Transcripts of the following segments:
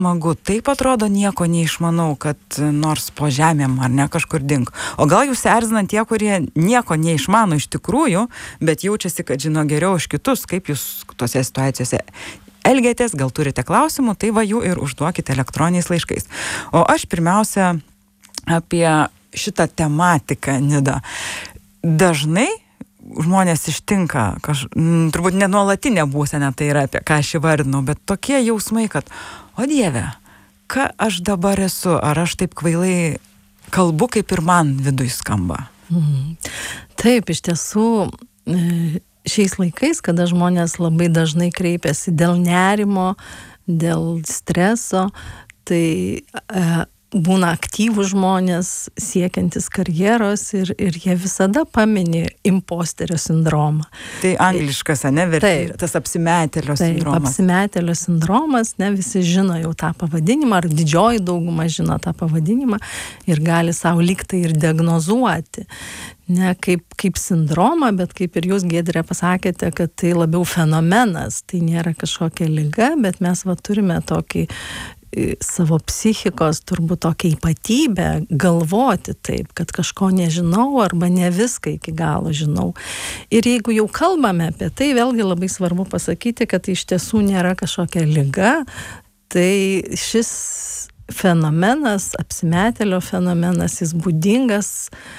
smagu, taip atrodo nieko neišmanau, kad nors po žemėm ar ne kažkur dink. O gal jūs erzinant tie, kurie nieko neišmano iš tikrųjų, bet jaučiasi, kad žino geriau už kitus, kaip jūs tose situacijose elgiatės, gal turite klausimų, tai va jų ir užduokite elektroniniais laiškais. O aš pirmiausia apie šitą tematiką, Nida. Dažnai žmonės ištinka, turbūt nenuolatinė būsena, tai yra apie ką aš įvardinau, bet tokie jausmai, kad, o Dieve, ką aš dabar esu, ar aš taip kvailai kalbu, kaip ir man viduj skamba. Taip, iš tiesų, šiais laikais, kada žmonės labai dažnai kreipiasi dėl nerimo, dėl streso, tai būna aktyvūs žmonės, siekiantis karjeros ir jie visada pamini imposterio sindromą. Tai angliškas, ne, tas apsimetėlio sindromas. Taip, apsimetėlio sindromas, ne, visi žino jau tą pavadinimą, ar didžioji dauguma žino tą pavadinimą ir gali savo lygtai ir diagnozuoti. Ne kaip sindromą, bet kaip ir jūs, Giedrė, pasakėte, kad tai labiau fenomenas, tai nėra kažkokia liga, bet mes turime tokį savo psichikos turbūt tokia ypatybė galvoti taip, kad kažko nežinau arba ne viską iki galo žinau. Ir jeigu jau kalbame apie tai, vėlgi labai svarbu pasakyti, kad tai iš tiesų nėra kažkokia liga, tai šis fenomenas, apsimetėlio fenomenas, jis būdingas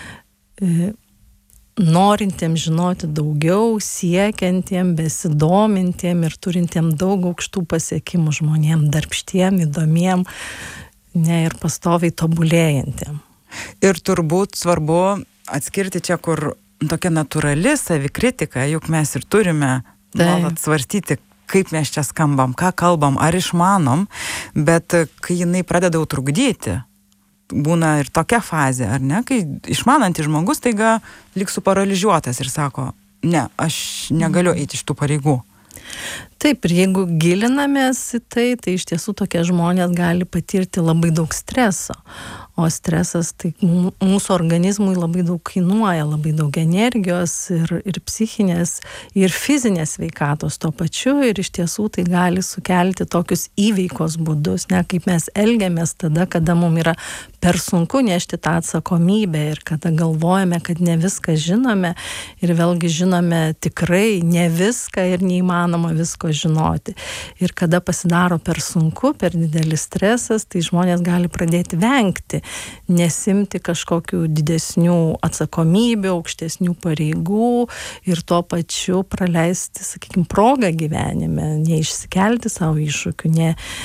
norintiem žinoti daugiau, siekiantiem, besidomintiem ir turintiem daug aukštų pasiekimų žmonėm, darbštiem, įdomiem, ne, ir pastoviai tobulėjantiem. Ir turbūt svarbu atskirti čia, kur tokia natūrali savikritika, juk mes ir turime nuolat svarstyti, kaip mes čia skambam, ką kalbam, ar išmanom, bet kai jinai pradeda trukdyti, būna ir tokia fazė, ar ne, kai išmanantis žmogus taiga lyg suparalyžiuotas ir sako, ne, aš negaliu eiti iš tų pareigų. Taip, ir jeigu gilinamės į tai iš tiesų tokie žmonės gali patirti labai daug streso, o stresas tai mūsų organizmui labai daug kainuoja, labai daug energijos ir psichinės, ir fizinės sveikatos tuo pačiu, ir iš tiesų tai gali sukelti tokius įveikos būdus, ne, kaip mes elgiamės tada, kada mums yra per sunku nešti tą atsakomybę ir kada galvojame, kad ne viską žinome ir vėlgi žinome tikrai ne viską ir neįmanoma visko žinoti. Ir kada pasidaro per sunku, per didelis stresas, tai žmonės gali pradėti vengti, nesimti kažkokių didesnių atsakomybių, aukštesnių pareigų ir tuo pačiu praleisti, sakykime, progą gyvenime, neišsikelti savo iššūkių,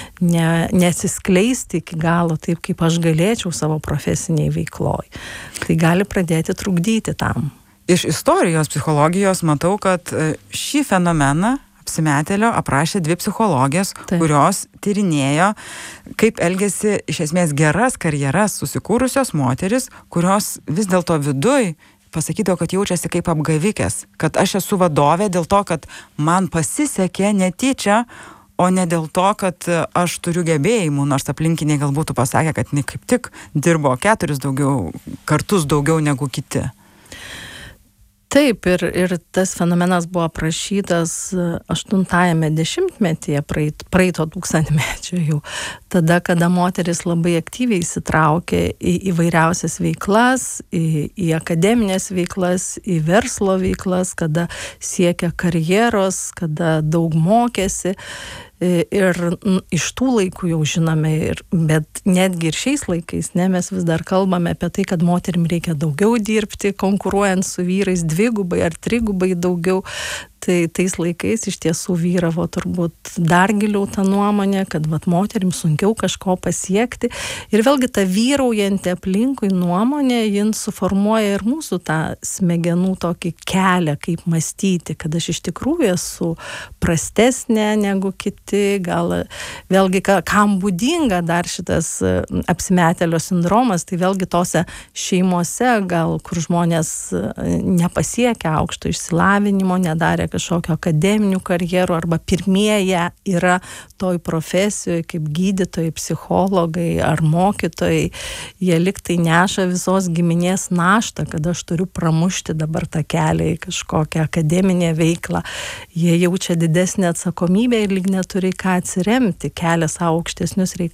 nesiskleisti iki galo taip, kaip aš galėčiau savo profesiniai veikloj. Tai gali pradėti trukdyti tam. Iš istorijos psichologijos matau, kad šį fenomeną apsimetėlio aprašė 2 psichologės, kurios tyrinėjo, kaip elgėsi iš esmės geras karjeras susikūrusios moteris, kurios vis dėlto viduj pasakydavo, kad jaučiasi kaip apgavikės, kad aš esu vadovė dėl to, kad man pasisekė netyčia, o ne dėl to, kad aš turiu gebėjimų, nors aplinkiniai galbūt pasakė, kad ne kaip tik dirbo 4 kartus daugiau negu kiti. Taip, ir tas fenomenas buvo aprašytas 8-ame dešimtmetyje praeito tūkstantmečio jau. Tada, kada moteris labai aktyviai įsitraukė į įvairiausias veiklas, į akademinės veiklas, į verslo veiklas, kada siekia karjeros, kada daug mokėsi. Ir iš tų laikų jau žinome, bet netgi ir šiais laikais, ne, mes vis dar kalbame apie tai, kad moterim reikia daugiau dirbti, konkuruojant su vyrais 2 ar 3 daugiau. Tai tais laikais iš tiesų vyravo turbūt dar giliau tą nuomonę, kad moterim sunkiau kažko pasiekti. Ir vėlgi ta vyraujanti aplinkui nuomonė, jin suformuoja ir mūsų tą smegenų tokį kelią, kaip mąstyti, kad aš iš tikrųjų esu prastesnė negu kiti. Gal vėlgi, kam būdinga dar šitas apsimetėlio sindromas, tai vėlgi tose šeimose, gal kur žmonės nepasiekia aukšto išsilavinimo, nedarė kažkokio akademinių karjerų arba pirmieji yra toj profesijoje kaip gydytojai, psichologai ar mokytojai, jie liktai neša visos giminės naštą, kad aš turiu pramušti dabar tą kelią į kažkokią akademinę veiklą. Jie jaučia didesnę atsakomybę ir lyg neturi ką atsiremti, kelia savo aukštesnius reikalavimus.